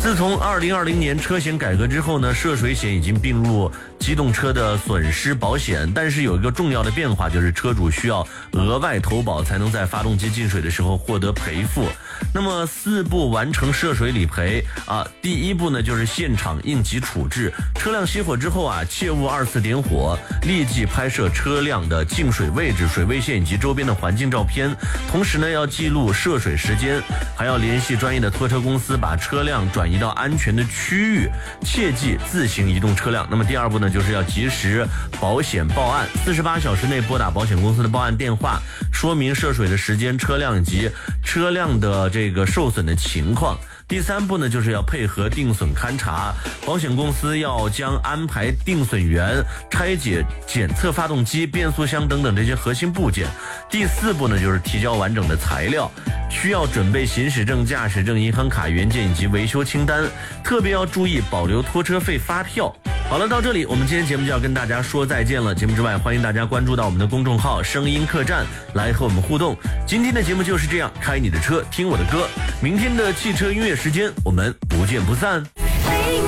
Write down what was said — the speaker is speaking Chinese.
自从2020年车险改革之后呢，涉水险已经并入机动车的损失保险，但是有一个重要的变化，就是车主需要额外投保才能在发动机进水的时候获得赔付。那么4步完成涉水理赔第一步呢就是现场应急处置，车辆熄火之后切勿2次点火，立即拍摄车辆的进水位置、水位线以及周边的环境照片，同时呢要记录涉水时间，还要联系专业的拖车公司把车辆转移到安全的区域，切忌自行移动车辆。那么第2步呢就是要及时保险报案，48小时内拨打保险公司的报案电话，说明涉水的时间、车辆以及车辆的这个受损的情况。第3步呢就是要配合定损勘查，保险公司要将安排定损员拆解检测发动机、变速箱等等这些核心部件。第4步呢就是提交完整的材料，需要准备行驶证、驾驶证、银行卡原件以及维修清单，特别要注意保留拖车费发票。好了，到这里我们今天节目就要跟大家说再见了。节目之外，欢迎大家关注到我们的公众号声音客栈来和我们互动。今天的节目就是这样，开你的车听我的歌，明天的汽车音乐时间我们不见不散。